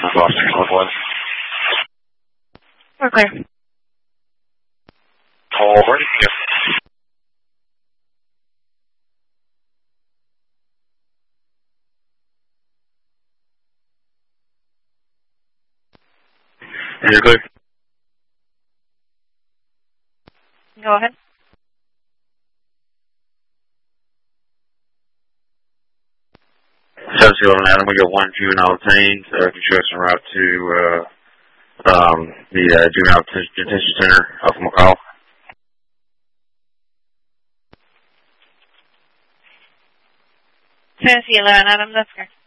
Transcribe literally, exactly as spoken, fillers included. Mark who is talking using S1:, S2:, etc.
S1: Boston Northwood.
S2: We're clear.
S1: All ready, yes. You're clear.
S2: Go ahead.
S1: seven zero one Adam, we got one juvenile detained, uh, construction route to uh, um, the uh, juvenile detention center off of McCall.
S2: Tennessee eleven Adam, that's correct.